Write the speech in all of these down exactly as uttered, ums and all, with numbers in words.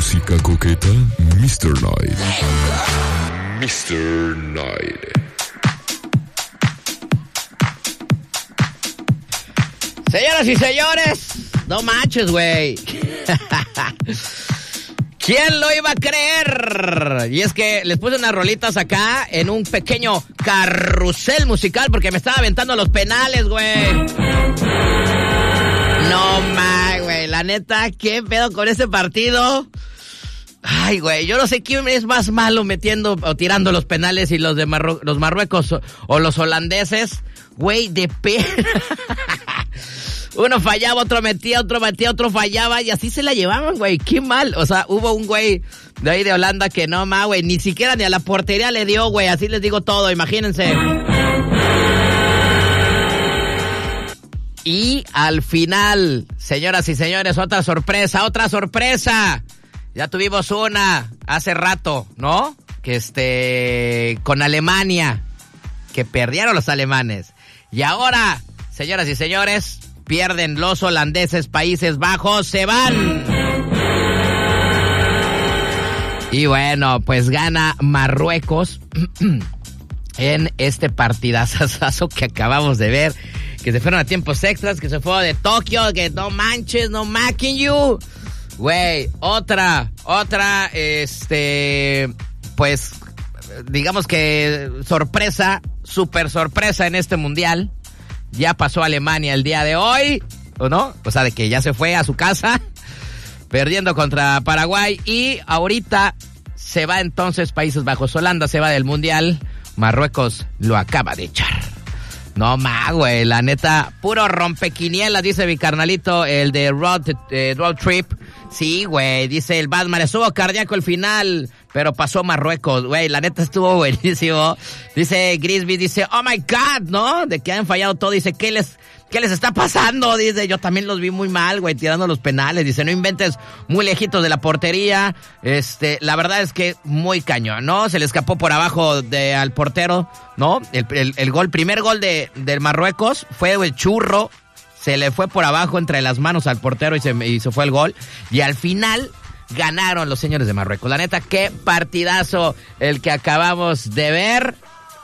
música coqueta, mister Night. mister Night. Señoras y señores, no manches, güey. ¿Quién lo iba a creer? Y es que les puse unas rolitas acá en un pequeño carrusel musical porque me estaba aventando los penales, güey. No, ma, güey, la neta, ¿qué pedo con ese partido? Ay, güey, yo no sé quién es más malo metiendo o tirando los penales y los de Marru- los Marruecos o, o los holandeses. Güey, de pena. Uno fallaba, otro metía, otro metía, otro fallaba y así se la llevaban, güey. Qué mal. O sea, hubo un güey de ahí de Holanda que no, ma, güey, ni siquiera ni a la portería le dio, güey. Así les digo todo, imagínense. Y al final, señoras y señores, otra sorpresa, otra sorpresa. Ya tuvimos una hace rato, ¿no? Que este, con Alemania, que perdieron los alemanes. Y ahora, señoras y señores, pierden los holandeses, Países Bajos, se van. Y bueno, pues gana Marruecos en este partidazazo que acabamos de ver, que se fueron a tiempos extras, que se fue de Tokio, que no manches, no making you. Güey, otra, otra, este, pues, digamos que sorpresa, super sorpresa en este mundial. Ya pasó Alemania el día de hoy, ¿o no? O sea, de que ya se fue a su casa, perdiendo contra Paraguay. Y ahorita se va entonces Países Bajos. Holanda se va del mundial. Marruecos lo acaba de echar. No, ma, güey, la neta, puro rompequinielas, dice mi carnalito, el de Road, eh, Road Trip. Sí, güey, dice el Batman, estuvo cardíaco el final, pero pasó Marruecos, güey, la neta estuvo buenísimo. Dice Grisby, dice, oh my God, ¿no? De que han fallado todo, dice, ¿qué les, qué les está pasando? Dice, yo también los vi muy mal, güey, tirando los penales. Dice, no inventes, muy lejitos de la portería. Este, la verdad es que muy cañón, ¿no? Se le escapó por abajo de, al portero, ¿no? El, el, el gol, primer gol de, del Marruecos fue el churro. Se le fue por abajo entre las manos al portero y se, y se fue el gol. Y al final ganaron los señores de Marruecos. La neta, qué partidazo el que acabamos de ver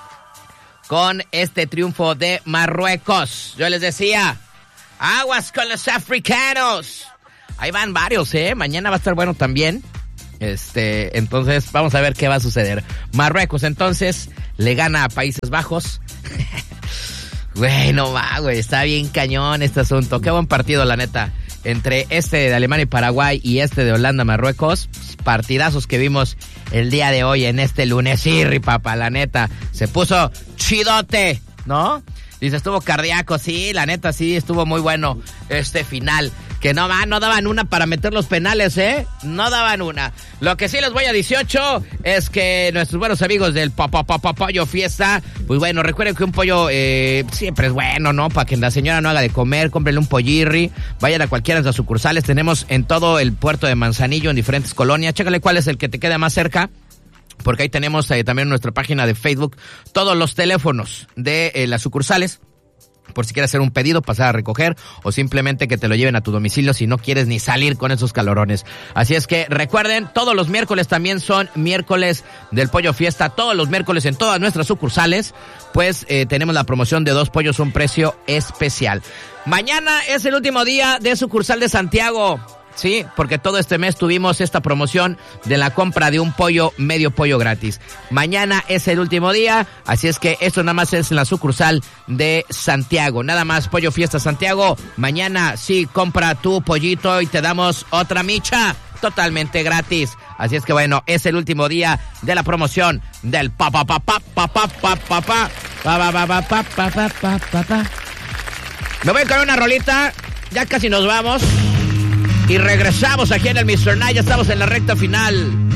con este triunfo de Marruecos. Yo les decía, aguas con los africanos. Ahí van varios, ¿eh? Mañana va a estar bueno también. Este, entonces, vamos a ver qué va a suceder. Marruecos, entonces, le gana a Países Bajos. Güey, no va, güey, está bien cañón este asunto. Qué buen partido, la neta. Entre este de Alemania y Paraguay y este de Holanda, Marruecos, partidazos que vimos el día de hoy en este lunesirri, papá, la neta. Se puso chidote, ¿no? Dice, estuvo cardíaco, sí, la neta, sí, estuvo muy bueno este final. Que no, no daban una para meter los penales, ¿eh? No daban una. Lo que sí les voy a dieciocho es que nuestros buenos amigos del pa, pa, pa, pa, Pollo Fiesta, pues bueno, recuerden que un pollo eh, siempre es bueno, ¿no? Para que la señora no haga de comer, cómprenle un pollirri, vayan a cualquiera de las sucursales. Tenemos en todo el puerto de Manzanillo, en diferentes colonias. Chécale cuál es el que te queda más cerca, porque ahí tenemos eh, también en nuestra página de Facebook todos los teléfonos de eh, las sucursales, por si quieres hacer un pedido, pasar a recoger o simplemente que te lo lleven a tu domicilio si no quieres ni salir con esos calorones. Así es que recuerden, todos los miércoles también son miércoles del Pollo Fiesta, todos los miércoles en todas nuestras sucursales, pues eh, tenemos la promoción de dos pollos a un precio especial. Mañana es el último día de sucursal de Santiago. Sí, porque todo este mes tuvimos esta promoción de la compra de un pollo, medio pollo gratis. Mañana es el último día, así es que esto nada más es en la sucursal de Santiago. Nada más, Pollo Fiesta Santiago. Mañana sí, compra tu pollito y te damos otra micha totalmente gratis. Así es que bueno, es el último día de la promoción del pa pa pa pa pa pa pa pa pa pa pa pa pa pa pa pa pa. Me voy con una rolita, ya casi nos vamos. Y regresamos aquí en el mister Night, ya estamos en la recta final.